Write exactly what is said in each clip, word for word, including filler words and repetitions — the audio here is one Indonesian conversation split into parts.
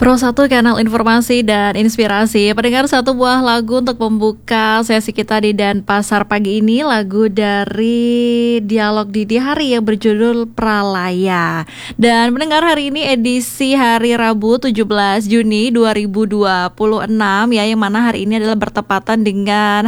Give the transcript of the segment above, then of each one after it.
Pro satu kanal informasi dan inspirasi. Pendengar, satu buah lagu untuk membuka sesi kita di Denpasar pagi ini. Lagu dari Dialog Didi Hari yang berjudul Pralaya. Dan pendengar, hari ini edisi hari Rabu tujuh belas Juni dua ribu dua puluh enam ya, yang mana hari ini adalah bertepatan dengan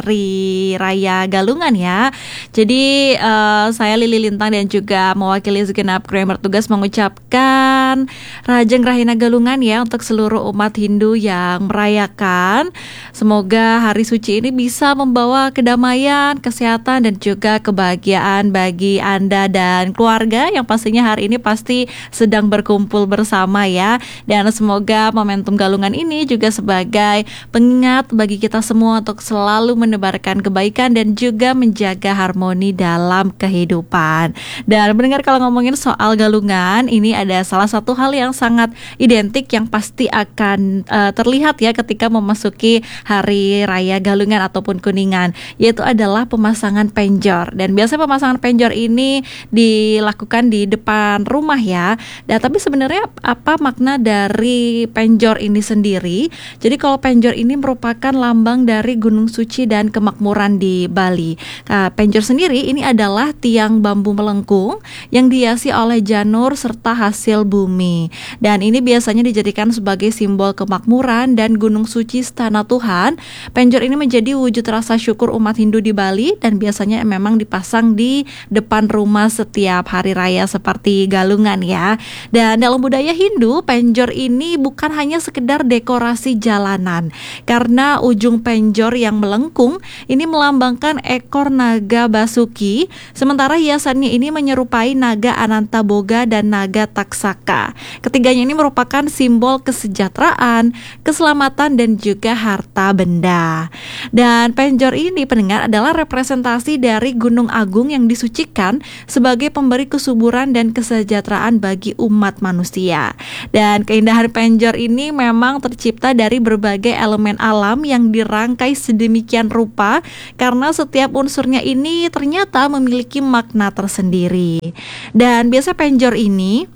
Hari Raya Galungan ya. Jadi uh, saya Lili Lintang dan juga mewakili segenap kru yang bertugas mengucapkan Rajeng Rahina Galungan ya untuk seluruh umat Hindu yang merayakan. Semoga hari suci ini bisa membawa kedamaian, kesehatan dan juga kebahagiaan bagi Anda dan keluarga yang pastinya hari ini pasti sedang berkumpul bersama ya. Dan semoga momentum Galungan ini juga sebagai pengingat bagi kita semua untuk selalu menebarkan kebaikan dan juga menjaga harmoni dalam kehidupan. Dan mendengar, kalau ngomongin soal Galungan, ini ada salah satu hal yang sangat identik yang pasti akan uh, terlihat ya ketika memasuki Hari Raya Galungan ataupun Kuningan, yaitu adalah pemasangan penjor. Dan biasanya pemasangan penjor ini dilakukan di depan rumah ya. Dan tapi sebenarnya apa makna dari penjor ini sendiri? Jadi kalau penjor ini merupakan lambang dari Gunung Suci dan kemakmuran di Bali. Nah, penjor sendiri ini adalah tiang bambu melengkung yang dihiasi oleh janur serta hasil bumi. Dan ini biasanya dijadikan sebagai simbol kemakmuran dan gunung suci tanah Tuhan. Penjor ini menjadi wujud rasa syukur umat Hindu di Bali dan biasanya memang dipasang di depan rumah setiap hari raya seperti Galungan ya. Dan dalam budaya Hindu, penjor ini bukan hanya sekedar dekorasi jalanan, karena ujung penjor yang melengkung ini melambangkan ekor naga Basuki, sementara hiasannya ini menyerupai naga Anantaboga dan naga Taksaka. Ketiganya ini merupakan simbol kesejahteraan, keselamatan dan juga harta benda. Dan penjor ini, pendengar, adalah representasi dari Gunung Agung yang disucikan sebagai pemberi kesuburan dan kesejahteraan bagi umat manusia. Dan keindahan penjor ini memang tercipta dari berbagai elemen alam yang dirangkai sedemikian rupa karena setiap unsurnya ini ternyata memiliki makna tersendiri. Dan biasa penjor ini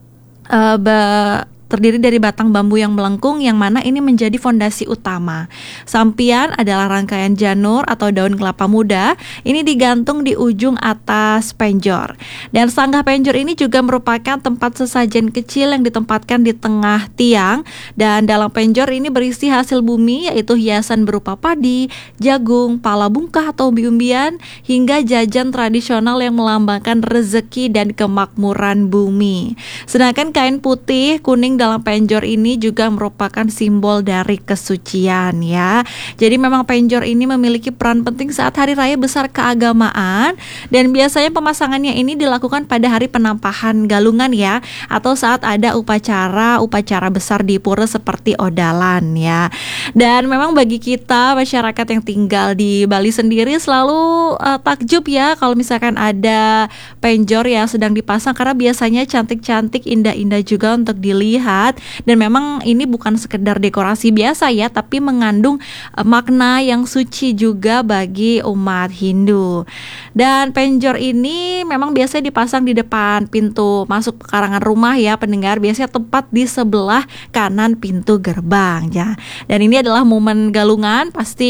uh, be- terdiri dari batang bambu yang melengkung yang mana ini menjadi fondasi utama. Sampian adalah rangkaian janur atau daun kelapa muda, ini digantung di ujung atas penjor. Dan sanggah penjor ini juga merupakan tempat sesajen kecil yang ditempatkan di tengah tiang. Dan dalam penjor ini berisi hasil bumi, yaitu hiasan berupa padi, jagung, pala bungkah atau umbi-umbian, hingga jajan tradisional yang melambangkan rezeki dan kemakmuran bumi. Sedangkan kain putih, kuning dalam penjor ini juga merupakan simbol dari kesucian ya. Jadi memang penjor ini memiliki peran penting saat hari raya besar keagamaan, dan biasanya pemasangannya ini dilakukan pada hari penampahan Galungan ya, atau saat ada upacara-upacara besar di pura seperti Odalan ya. Dan memang bagi kita masyarakat yang tinggal di Bali sendiri selalu uh, takjub ya kalau misalkan ada penjor yang sedang dipasang, karena biasanya cantik-cantik, indah-indah juga untuk dilihat. Dan memang ini bukan sekedar dekorasi biasa ya, tapi mengandung uh, makna yang suci juga bagi umat Hindu. Dan penjor ini memang biasanya dipasang di depan pintu masuk pekarangan rumah ya, pendengar, biasanya tepat di sebelah kanan pintu gerbang ya. Dan ini adalah momen Galungan, pasti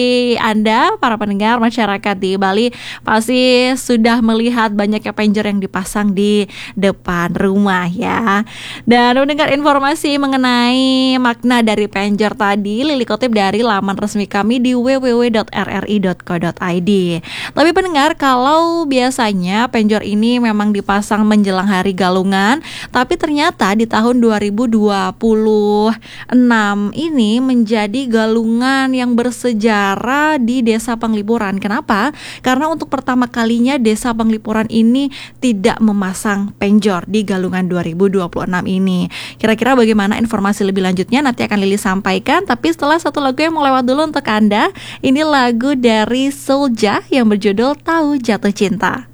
Anda para pendengar masyarakat di Bali pasti sudah melihat banyaknya penjor yang dipasang di depan rumah ya. Dan mendengar informasi mengenai makna dari penjor tadi, Lili kutip dari laman resmi kami di w w w dot r r i dot co dot i d. Tapi pendengar, kalau biasanya penjor ini memang dipasang menjelang hari Galungan, tapi ternyata di tahun dua ribu dua puluh enam ini menjadi Galungan yang bersejarah di Desa Penglipuran. Kenapa? Karena untuk pertama kalinya Desa Penglipuran ini tidak memasang penjor di Galungan dua ribu dua puluh enam ini. Kira-kira bagaimana informasi lebih lanjutnya nanti akan Lili sampaikan, tapi setelah satu lagu yang mau lewat dulu untuk Anda. Ini lagu dari Soulja yang berjudul Tahu Jatuh Cinta.